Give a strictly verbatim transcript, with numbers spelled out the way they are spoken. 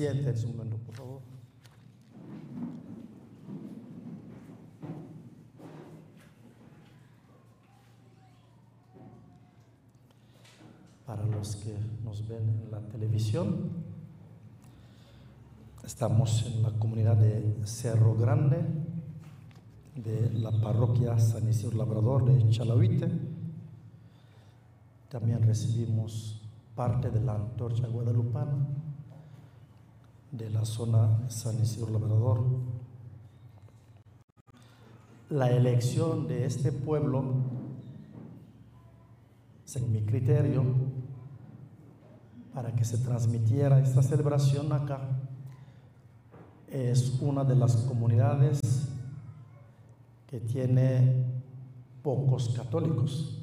siéntense un momento, por favor. Para los que nos ven en la televisión, estamos en la comunidad de Cerro Grande, de la parroquia San Isidro Labrador de Chalahuite. También recibimos parte de la antorcha guadalupana de la zona San Isidro Labrador. La elección de este pueblo, en mi criterio, para que se transmitiera esta celebración acá, es una de las comunidades que tiene pocos católicos.